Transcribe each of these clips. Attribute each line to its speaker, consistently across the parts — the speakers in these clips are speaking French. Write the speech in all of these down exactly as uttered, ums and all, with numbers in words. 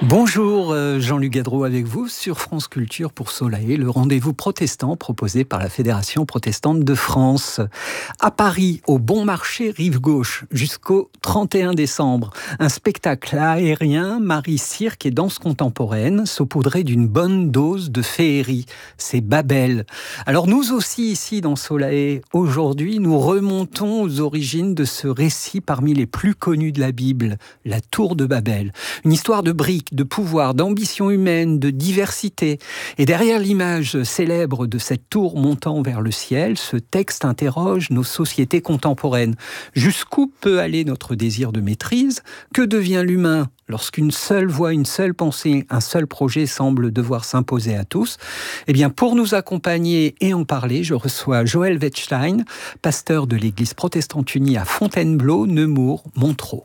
Speaker 1: Bonjour, Jean-Luc Gadreau avec vous sur France Culture pour Solae, le rendez-vous protestant proposé par la Fédération protestante de France. À Paris, au Bon Marché Rive Gauche, jusqu'au trente et un décembre, un spectacle aérien, Marie cirque et danse contemporaine, saupoudré d'une bonne dose de féerie. C'est Babel. Alors nous aussi ici dans Solae, aujourd'hui, nous remontons aux origines de ce récit parmi les plus connus de la Bible, la Tour de Babel. Une histoire de briques, de pouvoir, d'ambition humaine, de diversité. Et derrière l'image célèbre de cette tour montant vers le ciel, ce texte interroge nos sociétés contemporaines. Jusqu'où peut aller notre désir de maîtrise? Que devient l'humain lorsqu'une seule voix, une seule pensée, un seul projet semble devoir s'imposer à tous? Eh bien, pour nous accompagner et en parler, je reçois Joël Wettstein, pasteur de l'Église protestante unie à Fontainebleau, Nemours, Montereau.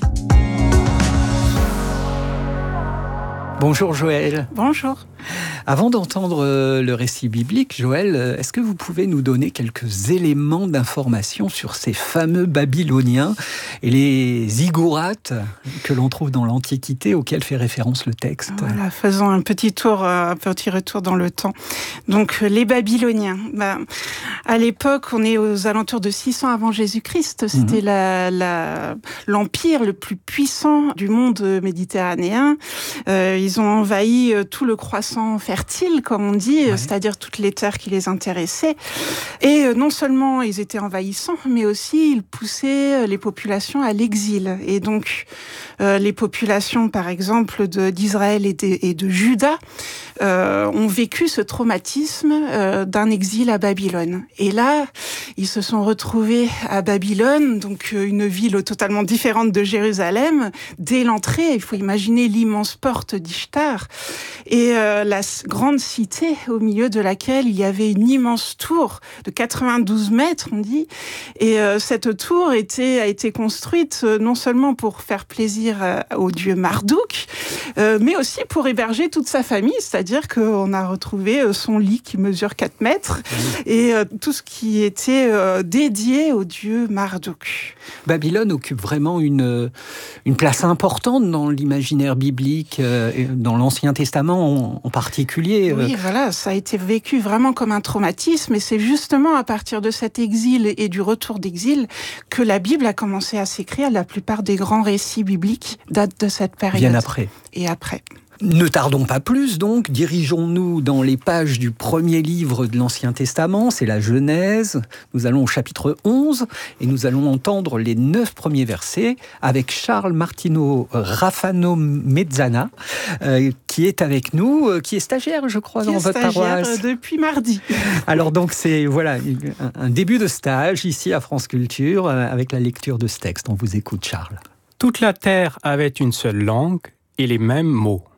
Speaker 1: Bonjour Joël.
Speaker 2: Bonjour.
Speaker 1: Avant d'entendre le récit biblique, Joël, est-ce que vous pouvez nous donner quelques éléments d'information sur ces fameux Babyloniens et les ziggourats que l'on trouve dans l'Antiquité auxquels fait référence le texte?
Speaker 2: Voilà, faisons un petit tour, un petit retour dans le temps. Donc les Babyloniens, bah, à l'époque, on est aux alentours de six cents avant Jésus-Christ. C'était mmh. la, la, l'empire le plus puissant du monde méditerranéen. Euh, ils ont envahi tout le croissant fertile, comme on dit, ouais. c'est-à-dire toutes les terres qui les intéressaient. Et non seulement ils étaient envahissants, mais aussi ils poussaient les populations à l'exil. Et donc, euh, les populations, par exemple, de, d'Israël et de, et de Juda, euh, ont vécu ce traumatisme euh, d'un exil à Babylone. Et là, ils se sont retrouvés à Babylone, donc une ville totalement différente de Jérusalem. Dès l'entrée, il faut imaginer l'immense porte d'Ishtar. Et euh, la grande cité au milieu de laquelle il y avait une immense tour de quatre-vingt-douze mètres, on dit. Et euh, cette tour était, a été construite euh, non seulement pour faire plaisir euh, au dieu Marduk, euh, mais aussi pour héberger toute sa famille. C'est-à-dire qu'on a retrouvé euh, son lit qui mesure quatre mètres et euh, tout ce qui était euh, dédié au dieu Marduk.
Speaker 1: Babylone occupe vraiment une, une place importante dans l'imaginaire biblique, euh, dans l'Ancien Testament en, en particulier.
Speaker 2: Oui, voilà, ça a été vécu vraiment comme un traumatisme et c'est justement à partir de cet exil et du retour d'exil que la Bible a commencé à s'écrire. La plupart des grands récits bibliques datent de cette période.
Speaker 1: Bien après.
Speaker 2: Et après.
Speaker 1: Ne tardons pas plus donc, dirigeons-nous dans les pages du premier livre de l'Ancien Testament, c'est la Genèse. Nous allons au chapitre onze et nous allons entendre les neuf premiers versets avec Charles Martino Rafano Mezzana, euh, qui est avec nous, euh, qui est stagiaire, je crois,
Speaker 2: qui
Speaker 1: dans votre paroisse.
Speaker 2: Depuis mardi.
Speaker 1: Alors donc c'est voilà un, un début de stage ici à France Culture euh, avec la lecture de ce texte. On vous écoute, Charles.
Speaker 3: Toute la terre avait une seule langue et les mêmes mots.